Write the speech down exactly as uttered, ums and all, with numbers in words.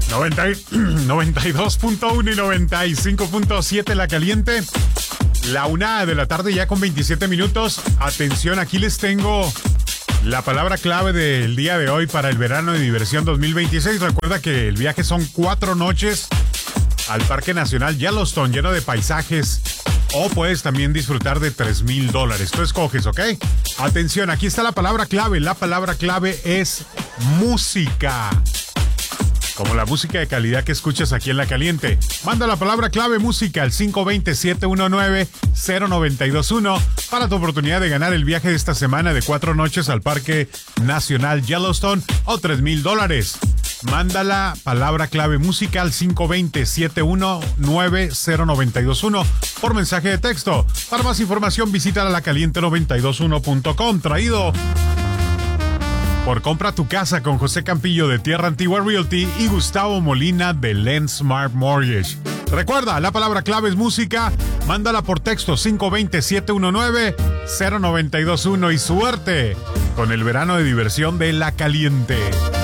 noventa, noventa y dos punto uno y noventa y cinco punto siete La Caliente. La una de la tarde ya con veintisiete minutos. Atención, aquí les tengo la palabra clave del día de hoy para el verano de diversión dos mil veintiséis. Recuerda que el viaje son cuatro noches al Parque Nacional Yellowstone, lleno de paisajes. O puedes también disfrutar de tres mil dólares. Tú escoges, ¿ok? Atención, aquí está la palabra clave. La palabra clave es música. Como la música de calidad que escuchas aquí en La Caliente. Manda la palabra clave música al cinco dos cero, siete uno nueve, cero nueve dos uno para tu oportunidad de ganar el viaje de esta semana de cuatro noches al Parque Nacional Yellowstone o tres mil dólares. Manda la palabra clave música al cinco dos cero, siete uno nueve, cero nueve dos uno por mensaje de texto. Para más información visita la caliente noventa y dos uno punto com. Traído por Compra tu Casa con José Campillo de Tierra Antigua Realty y Gustavo Molina de Lensmart Mortgage. Recuerda, la palabra clave es música. Mándala por texto cinco dos cero, siete uno nueve, cero nueve dos uno y suerte con el verano de diversión de La Caliente.